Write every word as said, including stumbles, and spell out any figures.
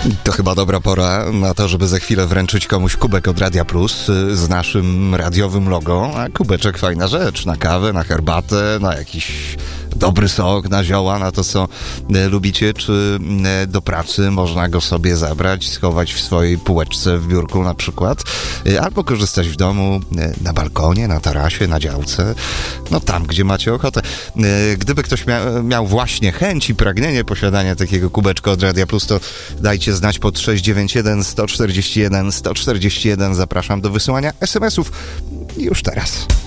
To chyba dobra pora na to, żeby za chwilę wręczyć komuś kubek od Radia Plus z naszym radiowym logo. A kubeczek fajna rzecz, na kawę, na herbatę, na jakiś dobry sok, na zioła, na to, co lubicie, czy do pracy można go sobie zabrać, schować w swojej półeczce w biurku na przykład, albo korzystać w domu, na balkonie, na tarasie, na działce, no tam, gdzie macie ochotę. Gdyby ktoś mia- miał właśnie chęć i pragnienie posiadania takiego kubeczka od Radia Plus, to dajcie znać pod sześć dziewięć jeden, jeden cztery jeden, jeden cztery jeden. Zapraszam do wysyłania es em esów już teraz.